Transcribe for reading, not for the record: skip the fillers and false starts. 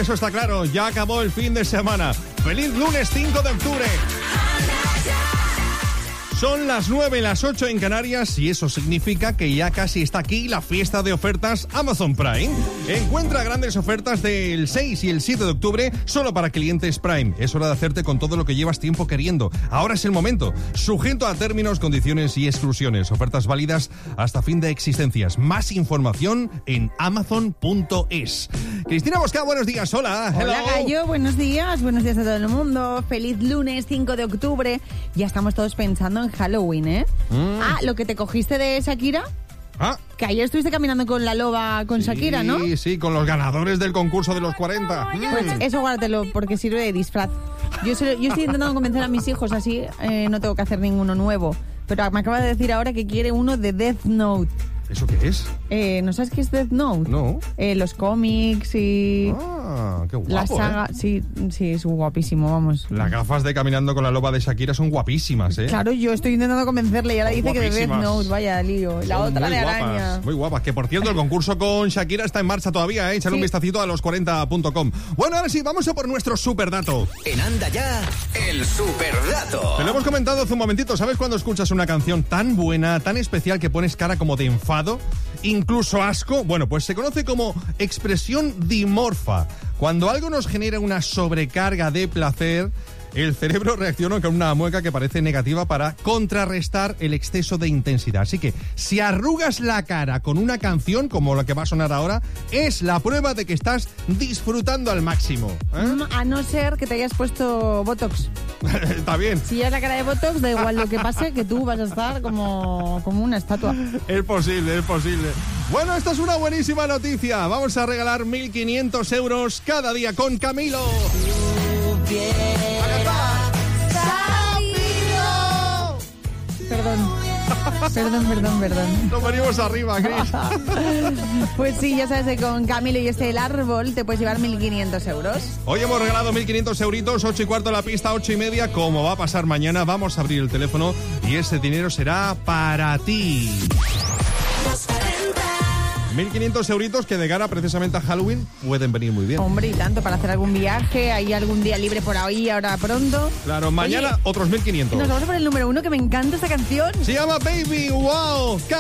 eso está claro. Ya acabó el fin de semana. ¡Feliz lunes 5 de octubre! Son las 9, las 8 en Canarias y eso significa que ya casi está aquí la fiesta de ofertas Amazon Prime. Encuentra grandes ofertas del 6 y el 7 de octubre solo para clientes Prime. Es hora de hacerte con todo lo que llevas tiempo queriendo. Ahora es el momento. Sujeto a términos, condiciones y exclusiones. Ofertas válidas hasta fin de existencias. Más información en amazon.es. Cristina Bosca, buenos días. Hola. Hola, Gallo. Buenos días a todo el mundo. Feliz lunes 5 de octubre. Ya estamos todos pensando en Halloween, ¿eh? Lo que te cogiste de Shakira. Que ayer estuviste caminando con la loba con Shakira, ¿no? Sí, con los ganadores del concurso de los 40. Pues eso guárdatelo porque sirve de disfraz. Yo estoy intentando convencer a mis hijos así, no tengo que hacer ninguno nuevo. Pero me acaba de decir ahora que quiere uno de Death Note. ¿Eso qué es? ¿No sabes qué es Death Note? No. Los cómics y... qué guapo, la saga, sí, es guapísimo, vamos. Las gafas de Caminando con la loba de Shakira son guapísimas, ¿eh? Claro, yo estoy intentando convencerle y ahora dice que de Death Note, vaya lío. La son otra muy de guapas, araña. muy guapas. Que por cierto, el concurso con Shakira está en marcha todavía, ¿eh? Echale un vistacito a los40.com. Bueno, ahora sí, vamos a por nuestro superdato. En Anda Ya, el superdato. Te lo hemos comentado hace un momentito. ¿Sabes cuando escuchas una canción tan buena, tan especial que pones cara como de enfado? Incluso asco. Bueno, pues se conoce como expresión dimorfa. Cuando algo nos genera una sobrecarga de placer, el cerebro reacciona con una mueca que parece negativa para contrarrestar el exceso de intensidad. Así que si arrugas la cara con una canción como la que va a sonar ahora, es la prueba de que estás disfrutando al máximo, ¿eh? A no ser que te hayas puesto Botox. Está bien. Si llevas la cara de Botox, da igual lo que pase, que tú vas a estar como una estatua. Es posible, es posible. Bueno, esta es una buenísima noticia. Vamos a regalar 1.500 euros cada día con Camilo. Perdón. Nos venimos arriba, Cris. Pues sí, ya sabes que con Camilo y El Árbol te puedes llevar 1.500 euros. Hoy hemos regalado 1.500 euritos, 8:15 la pista, 8:30. Como va a pasar mañana, vamos a abrir el teléfono y ese dinero será para ti. 1.500 euritos que de cara precisamente a Halloween pueden venir muy bien. Hombre, y tanto, para hacer algún viaje, hay algún día libre por ahí, ahora pronto. Claro, mañana otros 1.500. Nos vamos a por el número 1, que me encanta esta canción. Se llama Baby, wow.